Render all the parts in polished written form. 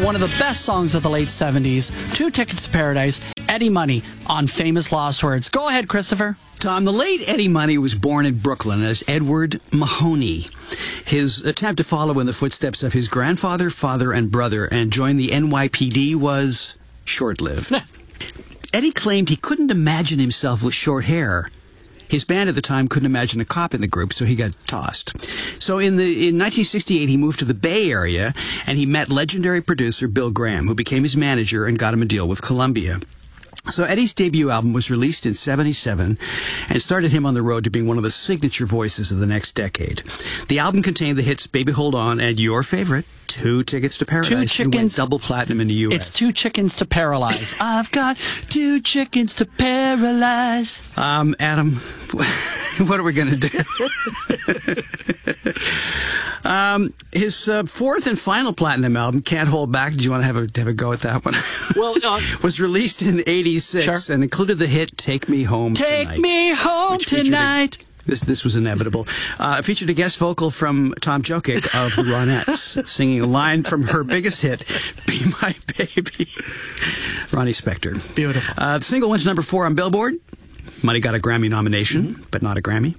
one of the best songs of the late 70s, Two Tickets to Paradise, Eddie Money on Famous Lost Words. Go ahead, Christopher. Tom, the late Eddie Money was born in Brooklyn as Edward Mahoney. His attempt to follow in the footsteps of his grandfather, father, and brother and join the NYPD was short-lived. Eddie claimed he couldn't imagine himself with short hair. His band at the time couldn't imagine a cop in the group, so he got tossed. So in 1968, he moved to the Bay Area, and he met legendary producer Bill Graham, who became his manager and got him a deal with Columbia. So Eddie's debut album was released in '77 and started him on the road to being one of the signature voices of the next decade. The album contained the hits Baby Hold On and your favorite, Two Tickets to Paradise. Two chickens. Went double platinum in the U.S. It's Two Chickens to Paralyze. I've got two chickens to paralyze. Adam, what are we going to do? His fourth and final platinum album, Can't Hold Back, did you want to have a go at that one? Well, was released in '86 and included the hit Take Me Home Tonight. Take me home tonight. This was inevitable. It featured a guest vocal from Tom Jokic of the Ronettes, singing a line from her biggest hit, Be My Baby. Ronnie Spector. Beautiful. The single went to number 4 on Billboard. Money got a Grammy nomination, but not a Grammy.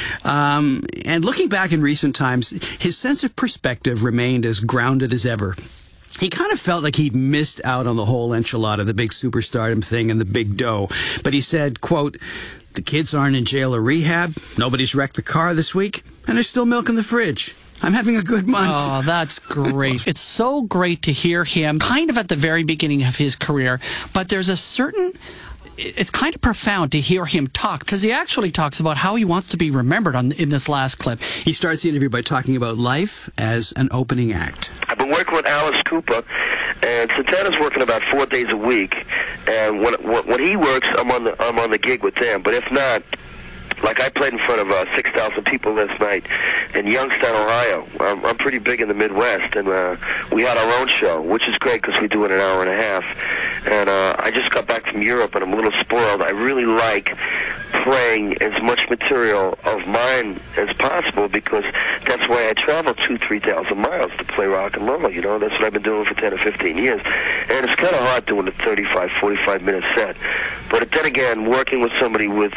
And looking back in recent times, his sense of perspective remained as grounded as ever. He kind of felt like he'd missed out on the whole enchilada, the big superstardom thing and the big dough. But he said, quote, "The kids aren't in jail or rehab. Nobody's wrecked the car this week. And there's still milk in the fridge. I'm having a good month." Oh, that's great. It's so great to hear him kind of at the very beginning of his career. But there's a certain... It's kind of profound to hear him talk, because he actually talks about how he wants to be remembered in this last clip. He starts the interview by talking about life as an opening act. I've been working with Alice Cooper, and Santana's working about 4 days a week. And when he works, I'm on the gig with them. But if not, like I played in front of 6,000 people last night in Youngstown, Ohio. I'm pretty big in the Midwest, and we had our own show, which is great because we do it an hour and a half. And I just got back from Europe, and I'm a little spoiled. I really like playing as much material of mine as possible because that's why I travel 2,000-3,000 miles to play rock and roll. You know, that's what I've been doing for 10 or 15 years. And it's kind of hard doing a 35, 45-minute set. But then again, working with somebody with,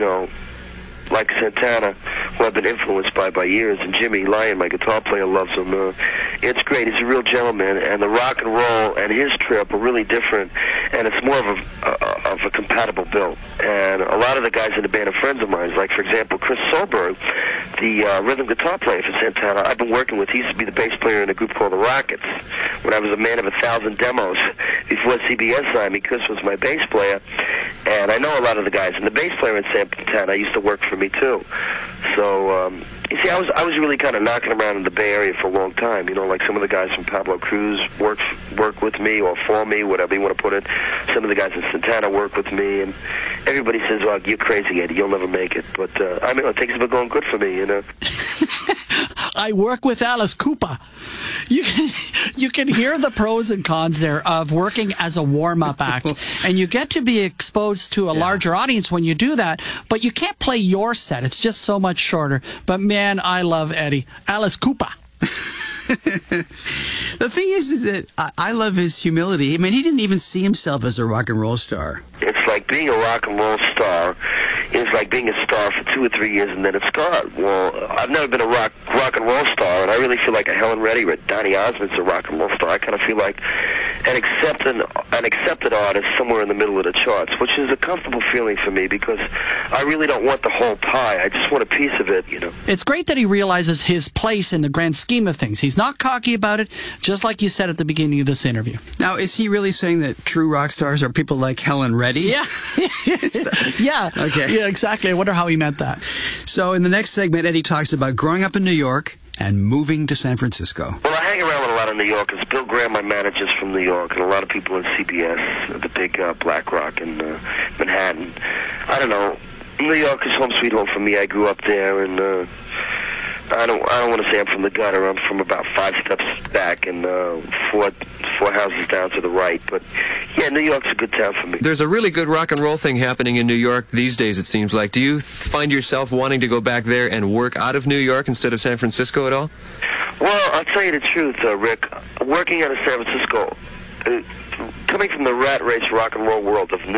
like Santana, who I've been influenced by years, and Jimmy Lyon, my guitar player, loves him. It's great. He's a real gentleman, and the rock and roll and his trip are really different, and it's more of a compatible build. And a lot of the guys in the band are friends of mine, like, for example, Chris Solberg, the rhythm guitar player for Santana, I've been working with. He used to be the bass player in a group called the Rockets when I was a man of 1,000 demos before CBS signed me. Chris was my bass player, and I know a lot of the guys. And the bass player in Santana used to work for me too. So you see, I was really kind of knocking around in the Bay Area for a long time. You know, like some of the guys from Pablo Cruz work with me or for me, whatever you want to put it. Some of the guys in Santana work with me, and everybody says, "Well, you're crazy, Eddie. You'll never make it." But I mean, things have been going good for me, you know. I work with Alice Cooper. You can hear the pros and cons there of working as a warm-up act, and you get to be exposed to a larger audience when you do that, but you can't play your set. It's just so much shorter. But man, I love Eddie. Alice Cooper. The thing is that I love his humility. I mean, he didn't even see himself as a rock and roll star. It's like being a rock and roll star is like being a star for 2 or 3 years and then it's gone. Well, I've never been a rock and roll star, and I really feel like a Helen Reddy or Donny Osmond's a rock and roll star. I kind of feel like an accepted artist somewhere in the middle of the charts, which is a comfortable feeling for me because I really don't want the whole pie. I just want a piece of it, you know. It's great that he realizes his place in the grand scheme of things. He's not cocky about it, just like you said at the beginning of this interview. Now, is he really saying that true rock stars are people like Helen Reddy? Yeah. Yeah. Okay. Yeah, exactly. I wonder how he meant that. So in the next segment, Eddie talks about growing up in New York and moving to San Francisco. Well, I hang around with a lot of New Yorkers. Bill Graham, my manager's from New York, and a lot of people in CBS, the big Black Rock in Manhattan. I don't know. New York is home sweet home for me. I grew up there, and I don't want to say I'm from the gutter. I'm from about 5 steps back and four houses down to the right. But yeah, New York's a good town for me. There's a really good rock and roll thing happening in New York these days, it seems like. Do you find yourself wanting to go back there and work out of New York instead of San Francisco at all? Well, I'll tell you the truth, Rick. Working out of San Francisco, coming from the rat race rock and roll world of